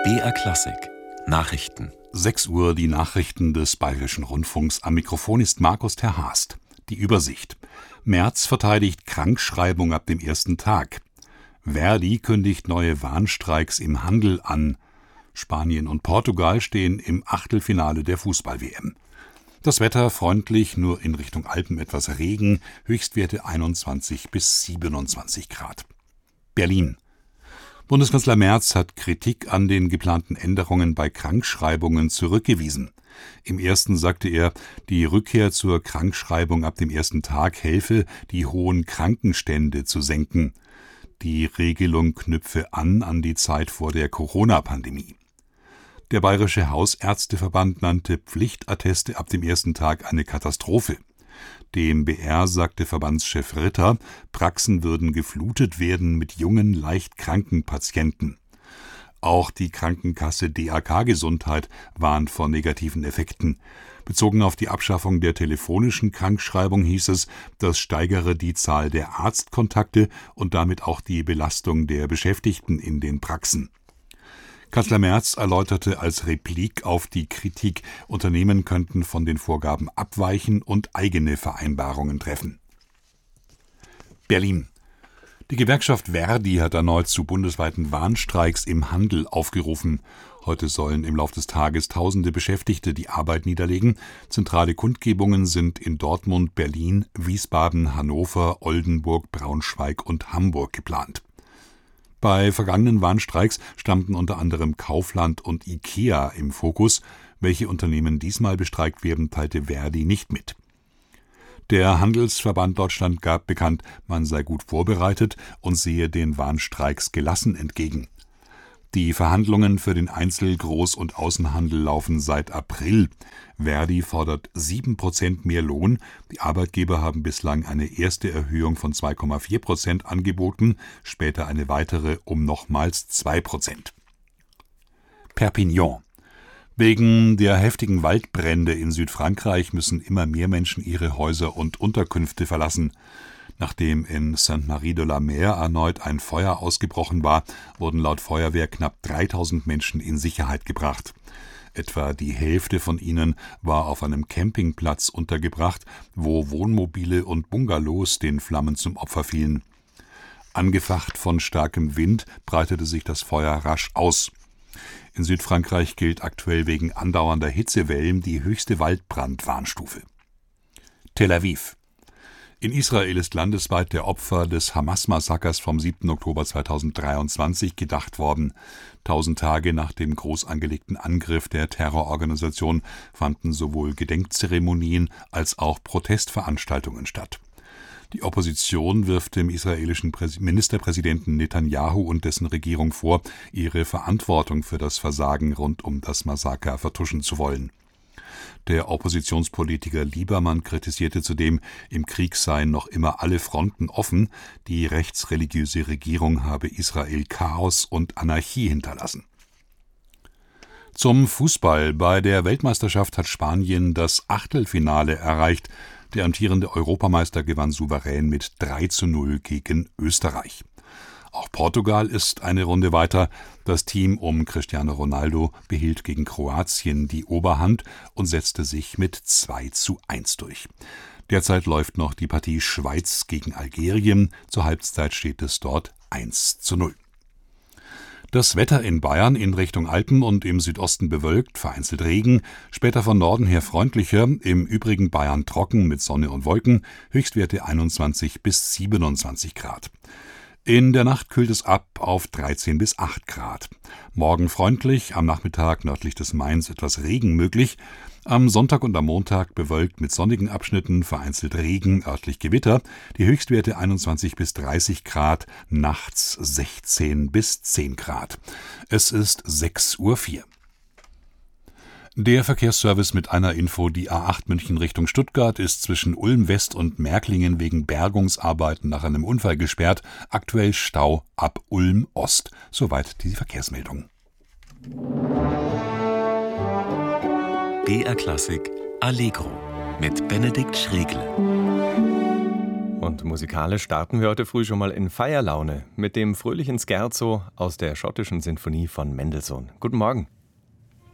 BR Klassik Nachrichten. 6 Uhr die Nachrichten des Bayerischen Rundfunks. Am Mikrofon ist Markus Terhaast. Die Übersicht. Merz verteidigt Krankschreibung ab dem ersten Tag. Verdi kündigt neue Warnstreiks im Handel an. Spanien und Portugal stehen im Achtelfinale der Fußball-WM. Das Wetter freundlich, nur in Richtung Alpen etwas Regen, Höchstwerte 21 bis 27 Grad. Berlin. Bundeskanzler Merz hat Kritik an den geplanten Änderungen bei Krankschreibungen zurückgewiesen. Im ersten sagte er, die Rückkehr zur Krankschreibung ab dem ersten Tag helfe, die hohen Krankenstände zu senken. Die Regelung knüpfe an die Zeit vor der Corona-Pandemie. Der Bayerische Hausärzteverband nannte Pflichtatteste ab dem ersten Tag eine Katastrophe. Dem BR sagte Verbandschef Ritter, Praxen würden geflutet werden mit jungen, leicht kranken Patienten. Auch die Krankenkasse DAK Gesundheit warnt vor negativen Effekten. Bezogen auf die Abschaffung der telefonischen Krankschreibung hieß es, das steigere die Zahl der Arztkontakte und damit auch die Belastung der Beschäftigten in den Praxen. Kanzler Merz erläuterte als Replik auf die Kritik, Unternehmen könnten von den Vorgaben abweichen und eigene Vereinbarungen treffen. Berlin. Die Gewerkschaft Verdi hat erneut zu bundesweiten Warnstreiks im Handel aufgerufen. Heute sollen im Lauf des Tages tausende Beschäftigte die Arbeit niederlegen. Zentrale Kundgebungen sind in Dortmund, Berlin, Wiesbaden, Hannover, Oldenburg, Braunschweig und Hamburg geplant. Bei vergangenen Warnstreiks standen unter anderem Kaufland und IKEA im Fokus. Welche Unternehmen diesmal bestreikt werden, teilte Verdi nicht mit. Der Handelsverband Deutschland gab bekannt, man sei gut vorbereitet und sehe den Warnstreiks gelassen entgegen. Die Verhandlungen für den Einzel-, Groß- und Außenhandel laufen seit April. Verdi fordert 7% mehr Lohn. Die Arbeitgeber haben bislang eine erste Erhöhung von 2,4% angeboten, später eine weitere um nochmals 2%. Perpignan. Wegen der heftigen Waldbrände in Südfrankreich müssen immer mehr Menschen ihre Häuser und Unterkünfte verlassen. Nachdem in Sainte-Marie-de-la-Mer erneut ein Feuer ausgebrochen war, wurden laut Feuerwehr knapp 3000 Menschen in Sicherheit gebracht. Etwa die Hälfte von ihnen war auf einem Campingplatz untergebracht, wo Wohnmobile und Bungalows den Flammen zum Opfer fielen. Angefacht von starkem Wind breitete sich das Feuer rasch aus. In Südfrankreich gilt aktuell wegen andauernder Hitzewellen die höchste Waldbrandwarnstufe. Tel Aviv. In Israel ist landesweit der Opfer des Hamas-Massakers vom 7. Oktober 2023 gedacht worden. 1000 Tage nach dem groß angelegten Angriff der Terrororganisation fanden sowohl Gedenkzeremonien als auch Protestveranstaltungen statt. Die Opposition wirft dem israelischen Ministerpräsidenten Netanyahu und dessen Regierung vor, ihre Verantwortung für das Versagen rund um das Massaker vertuschen zu wollen. Der Oppositionspolitiker Liebermann kritisierte zudem, im Krieg seien noch immer alle Fronten offen, die rechtsreligiöse Regierung habe Israel Chaos und Anarchie hinterlassen. Zum Fußball. Bei der Weltmeisterschaft hat Spanien das Achtelfinale erreicht. Der amtierende Europameister gewann souverän mit 3:0 gegen Österreich. Auch Portugal ist eine Runde weiter. Das Team um Cristiano Ronaldo behielt gegen Kroatien die Oberhand und setzte sich mit 2:1 durch. Derzeit läuft noch die Partie Schweiz gegen Algerien. Zur Halbzeit steht es dort 1:0. Das Wetter in Bayern in Richtung Alpen und im Südosten bewölkt, vereinzelt Regen, später von Norden her freundlicher, im übrigen Bayern trocken mit Sonne und Wolken, Höchstwerte 21 bis 27 Grad. In der Nacht kühlt es ab auf 13 bis 8 Grad. Morgen freundlich, am Nachmittag nördlich des Mains etwas Regen möglich. Am Sonntag und am Montag bewölkt mit sonnigen Abschnitten, vereinzelt Regen, örtlich Gewitter. Die Höchstwerte 21 bis 30 Grad, nachts 16 bis 10 Grad. Es ist 6:04 Uhr. Der Verkehrsservice mit einer Info: Die A8 München Richtung Stuttgart ist zwischen Ulm West und Märklingen wegen Bergungsarbeiten nach einem Unfall gesperrt. Aktuell Stau ab Ulm Ost. Soweit die Verkehrsmeldung. BR Klassik Allegro mit Benedikt Schregle. Und musikalisch starten wir heute früh schon mal in Feierlaune mit dem fröhlichen Scherzo aus der schottischen Sinfonie von Mendelssohn. Guten Morgen.